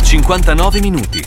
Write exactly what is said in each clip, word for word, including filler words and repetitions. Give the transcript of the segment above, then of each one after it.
cinquantanove minuti.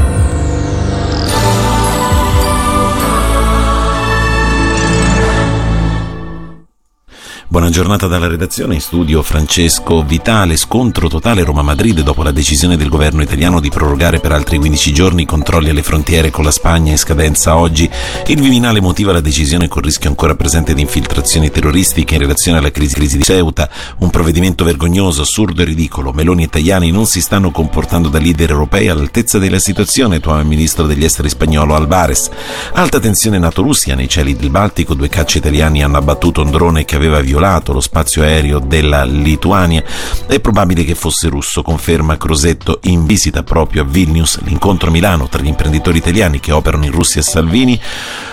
Buona giornata dalla redazione, in studio Francesco Vitale. Scontro totale Roma-Madrid dopo la decisione del governo italiano di prorogare per altri quindici giorni i controlli alle frontiere con la Spagna in scadenza oggi. Il Viminale motiva la decisione col rischio ancora presente di infiltrazioni terroristiche in relazione alla crisi, crisi di Ceuta. Un provvedimento vergognoso, assurdo e ridicolo. Meloni e Tajani non si stanno comportando da leader europei all'altezza della situazione, tuama il ministro degli esteri spagnolo Alvarez. Alta tensione NATO-Russia nei cieli del Baltico. Due cacce italiani hanno abbattuto un drone che aveva violato lo spazio aereo della Lituania. È probabile che fosse russo, conferma Crosetto in visita proprio a Vilnius. L'incontro a Milano tra gli imprenditori italiani che operano in Russia e Salvini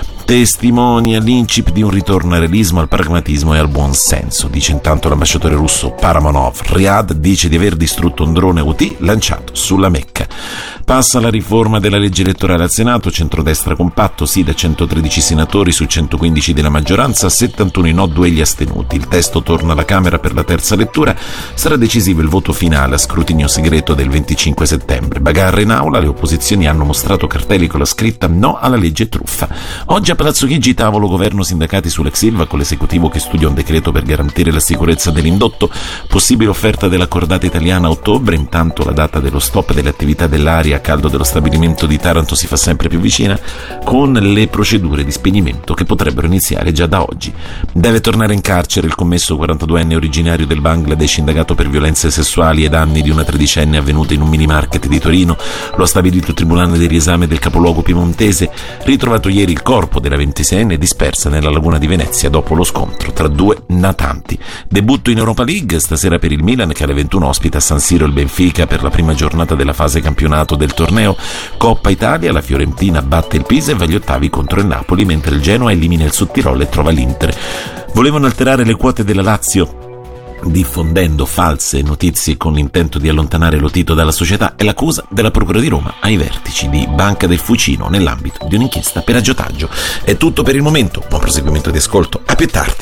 testimonia l'incipit di un ritorno al realismo, al pragmatismo e al buon senso, dice intanto l'ambasciatore russo Paramonov. Riyadh dice di aver distrutto un drone Houthi lanciato sulla Mecca. Passa la riforma della legge elettorale al Senato, centrodestra compatto, sì da centotredici senatori su centoquindici della maggioranza, settantuno i no, due gli astenuti. Il testo torna alla Camera per la terza lettura, sarà decisivo il voto finale a scrutinio segreto del venticinque settembre. Bagarre in aula, le opposizioni hanno mostrato cartelli con la scritta no alla legge truffa. Oggi a Palazzo Chigi tavolo governo sindacati sull'ex Ilva con l'esecutivo che studia un decreto per garantire la sicurezza dell'indotto, possibile offerta della cordata italiana a ottobre. Intanto la data dello stop delle attività dell'aria a caldo dello stabilimento di Taranto si fa sempre più vicina, con le procedure di spegnimento che potrebbero iniziare già da oggi. Deve tornare in carcere il commesso quarantaduenne originario del Bangladesh indagato per violenze sessuali ai danni di una tredicenne avvenute in un mini market di Torino. Lo ha stabilito il tribunale del riesame del capoluogo piemontese. Ritrovato ieri il corpo della ventiseienne dispersa nella laguna di Venezia dopo lo scontro tra due natanti. Debutto in Europa League stasera per il Milan che alle ventuno ospita a San Siro il Benfica per la prima giornata della fase campionato del torneo. Coppa Italia, la Fiorentina batte il Pisa e va agli ottavi contro il Napoli, mentre il Genoa elimina il Sudtirolo e trova l'Inter. Volevano alterare le quote della Lazio diffondendo false notizie con l'intento di allontanare Lotito dalla società, è l'accusa della Procura di Roma ai vertici di Banca del Fucino nell'ambito di un'inchiesta per aggiotaggio. È tutto per il momento, buon proseguimento di ascolto, a più tardi.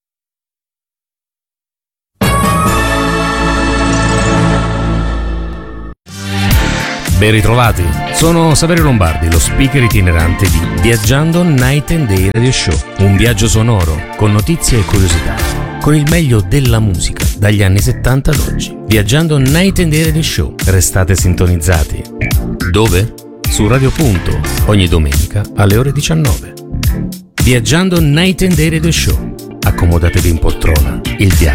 Ben ritrovati, sono Saverio Lombardi, lo speaker itinerante di Viaggiando Night and Day Radio Show, un viaggio sonoro con notizie e curiosità, con il meglio della musica dagli anni settanta ad oggi. Viaggiando Night and Day Radio Show, restate sintonizzati. Dove? Su Radio Punto, ogni domenica alle ore diciannove. Viaggiando Night and Day Radio Show, accomodatevi in poltrona, il viaggio